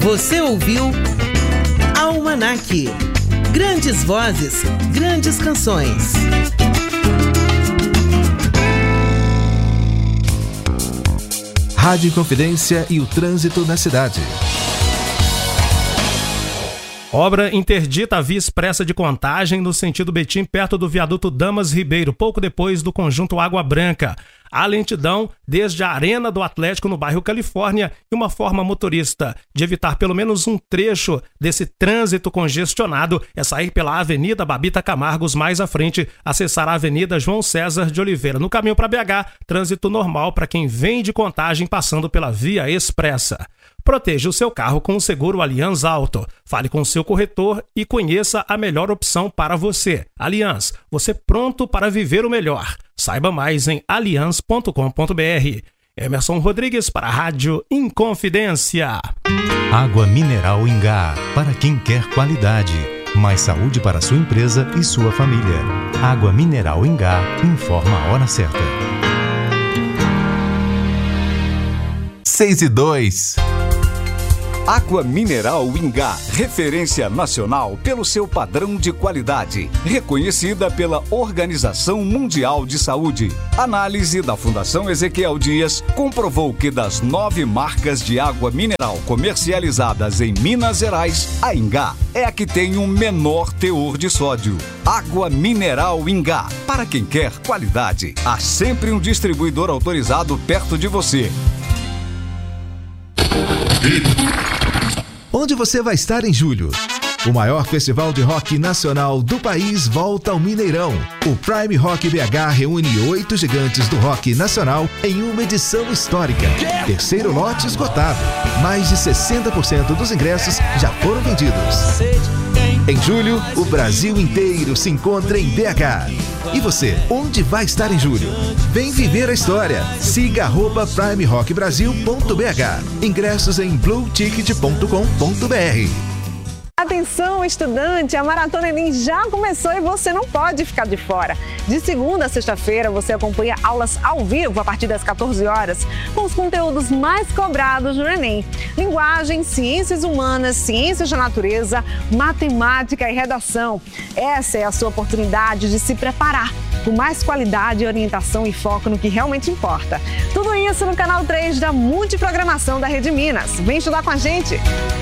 Você ouviu Almanac. Grandes vozes, grandes canções. Rádio Inconfidência e o trânsito na cidade. Obra interdita a via expressa de Contagem no sentido Betim, perto do viaduto Damas Ribeiro, pouco depois do conjunto Água Branca. Há lentidão desde a Arena do Atlético no bairro Califórnia e uma forma motorista de evitar pelo menos um trecho desse trânsito congestionado é sair pela Avenida Babita Camargos, mais à frente, acessar a Avenida João César de Oliveira. No caminho para BH, trânsito normal para quem vem de Contagem passando pela via expressa. Proteja o seu carro com o seguro Allianz Auto. Fale com o seu corretor e conheça a melhor opção para você. Allianz, você pronto para viver o melhor. Saiba mais em allianz.com.br. Emerson Rodrigues para a Rádio Inconfidência. Água mineral Ingá, para quem quer qualidade. Mais saúde para sua empresa e sua família. Água mineral Ingá, informa a hora certa. 6:02. Água mineral Ingá, referência nacional pelo seu padrão de qualidade, reconhecida pela Organização Mundial de Saúde. Análise da Fundação Ezequiel Dias comprovou que das 9 marcas de água mineral comercializadas em Minas Gerais, a Ingá é a que tem um menor teor de sódio. Água mineral Ingá, para quem quer qualidade. Há sempre um distribuidor autorizado perto de você. Onde você vai estar em julho? O maior festival de rock nacional do país volta ao Mineirão. O Prime Rock BH reúne 8 gigantes do rock nacional em uma edição histórica. Terceiro lote esgotado. Mais de 60% dos ingressos já foram vendidos. Em julho, o Brasil inteiro se encontra em BH. E você, onde vai estar em julho? Vem viver a história. Siga @primerockbrasil.bh. Ingressos em blueticket.com.br. Atenção, estudante! A Maratona Enem já começou e você não pode ficar de fora. De segunda a sexta-feira, você acompanha aulas ao vivo a partir das 14 horas, com os conteúdos mais cobrados no Enem. Linguagem, ciências humanas, ciências da natureza, matemática e redação. Essa é a sua oportunidade de se preparar com mais qualidade, orientação e foco no que realmente importa. Tudo isso no canal 3 da Multiprogramação da Rede Minas. Vem estudar com a gente!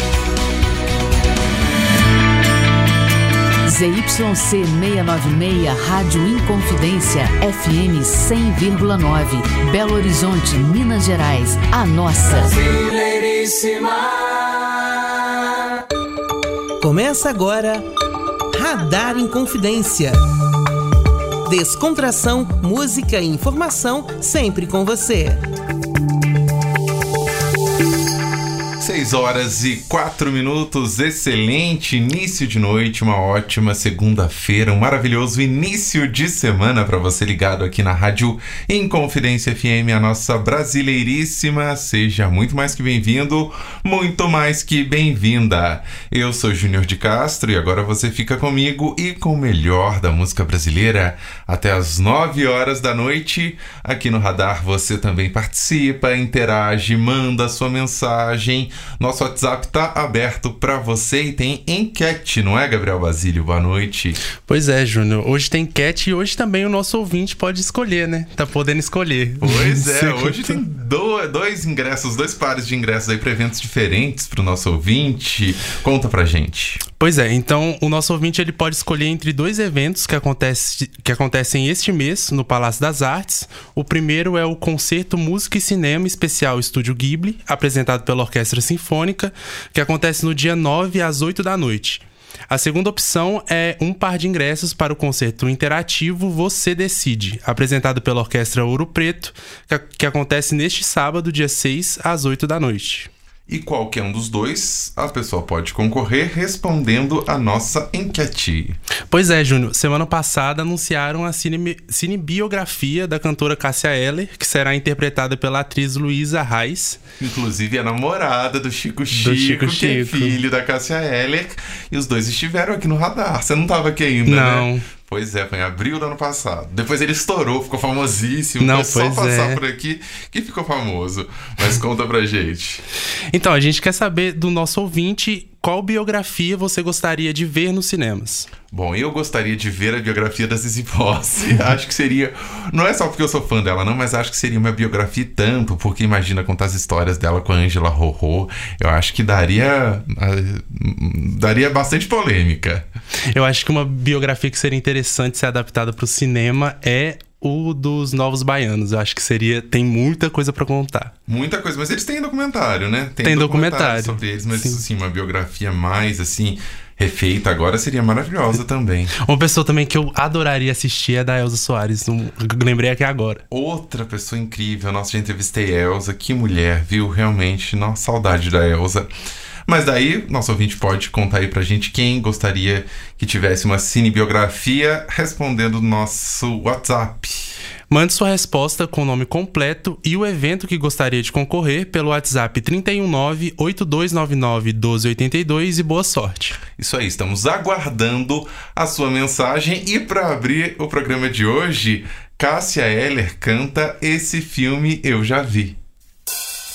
ZYC 696, Rádio Inconfidência, FM 100,9, Belo Horizonte, Minas Gerais, a nossa. Começa agora, Radar Inconfidência. Descontração, música e informação, sempre com você. 6:04, excelente início de noite, uma ótima segunda-feira, um maravilhoso início de semana para você ligado aqui na Rádio Inconfidência FM, a nossa brasileiríssima. Seja muito mais que bem-vindo, muito mais que bem-vinda. Eu sou Júnior de Castro e agora você fica comigo e com o melhor da música brasileira até as 9 horas da noite. Aqui no Radar você também participa, interage, manda sua mensagem. Nosso WhatsApp tá aberto para você e tem enquete, não é, Gabriel Basílio? Boa noite. Pois é, Júnior. Hoje tem enquete e hoje também o nosso ouvinte pode escolher, né? Tá podendo escolher. Pois é, hoje tem dois ingressos, 2 pares de ingressos aí para eventos diferentes pro nosso ouvinte. Conta pra gente. Pois é, então o nosso ouvinte ele pode escolher entre 2 eventos que acontecem este mês no Palácio das Artes. O primeiro é o Concerto Música e Cinema Especial Estúdio Ghibli, apresentado pela Orquestra Sinfônica, que acontece no dia 9 às 8 da noite. A segunda opção é um par de ingressos para o concerto interativo Você Decide, apresentado pela Orquestra Ouro Preto, que acontece neste sábado, dia 6 às 8 da noite. E qualquer um dos dois, a pessoa pode concorrer respondendo a nossa enquete. Pois é, Júnior. Semana passada anunciaram a cinebiografia da cantora Cássia Eller, que será interpretada pela atriz Luísa Reis. Inclusive a namorada do Chico Chico, que é filho da Cássia Eller. E os dois estiveram aqui no Radar. Você não estava aqui ainda, não, né? Pois é, foi em abril do ano passado. Depois ele estourou, ficou famosíssimo. Não, é só passar é. por aqui que ficou famoso. Mas conta pra gente. Então, a gente quer saber do nosso ouvinte qual biografia você gostaria de ver nos cinemas. Bom, eu gostaria de ver a biografia da Zizi Posse. Acho que seria... Não é só porque eu sou fã dela, não, mas acho que seria uma biografia e tanto, porque imagina contar as histórias dela com a Ângela Rorô. Eu acho que daria bastante polêmica. Eu acho que uma biografia que seria interessante ser adaptada para o cinema é o dos Novos Baianos. Eu acho que tem muita coisa pra contar. Muita coisa, mas eles têm documentário, né? Tem documentário sobre eles, mas sim, uma biografia mais, assim, refeita agora seria maravilhosa também. Uma pessoa também que eu adoraria assistir é a da Elza Soares. Lembrei aqui agora. Outra pessoa incrível. Nossa, já entrevistei a Elza. Que mulher, viu? Realmente, nossa, saudade da Elza. Mas daí, nosso ouvinte pode contar aí pra gente quem gostaria que tivesse uma cinebiografia respondendo no nosso WhatsApp. Mande sua resposta com o nome completo e o evento que gostaria de concorrer pelo WhatsApp 319-8299-1282 e boa sorte. Isso aí, estamos aguardando a sua mensagem. E para abrir o programa de hoje, Cássia Eller canta Esse Filme Eu Já Vi.